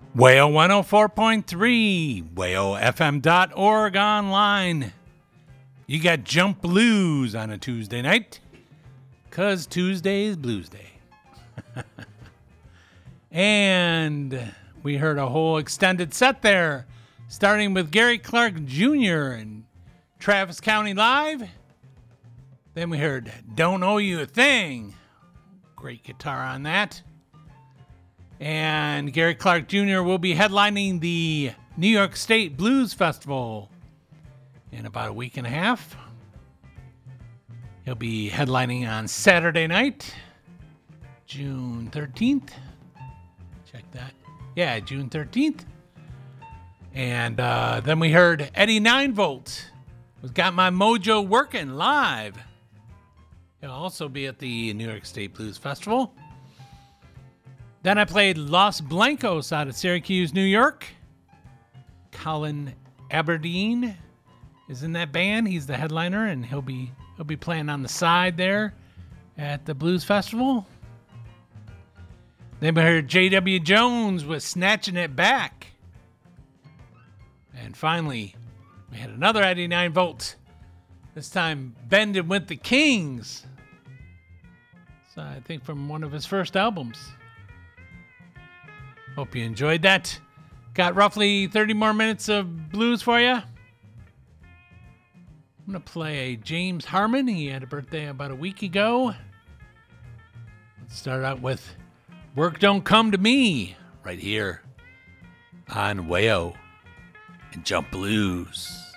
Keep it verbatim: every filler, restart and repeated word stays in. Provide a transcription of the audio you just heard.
Whale one oh four point three, whale f m dot org online. You got Jump Blues on a Tuesday night, because Tuesday is Blues Day. And we heard a whole extended set there, starting with Gary Clark Junior and Travis County Live. Then we heard Don't Owe You a Thing. Great guitar on that. And Gary Clark Junior will be headlining the New York State Blues Festival in about a week and a half. He'll be headlining on Saturday night, June thirteenth. Check that. Yeah, June thirteenth. And uh, then we heard Eddie nine volt was Got My Mojo Working live. He'll also be at the New York State Blues Festival. Then I played Los Blancos out of Syracuse, New York. Colin Aberdeen is in that band. He's the headliner, and he'll be he'll be playing on the side there at the Blues Festival. Then we heard J W Jones with Snatching It Back. And finally, we had another Eddie nine volt. This time, Bending with the Kings. So I think from one of his first albums. Hope you enjoyed that. Got roughly thirty more minutes of blues for you. I'm going to play a James Harmon. He had a birthday about a week ago. Let's start out with Work Don't Come to Me right here on Wayo and Jump Blues.